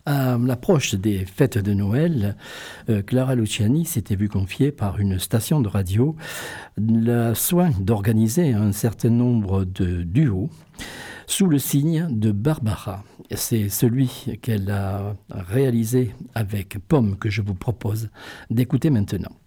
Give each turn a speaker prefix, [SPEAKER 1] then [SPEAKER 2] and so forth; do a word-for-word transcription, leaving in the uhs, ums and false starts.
[SPEAKER 1] À l'approche des fêtes de Noël, euh, Clara Luciani s'était vue confier par une station de radio le soin d'organiser un certain nombre de duos sous le signe de Barbara. C'est celui qu'elle a réalisé avec Pomme que je vous propose d'écouter maintenant.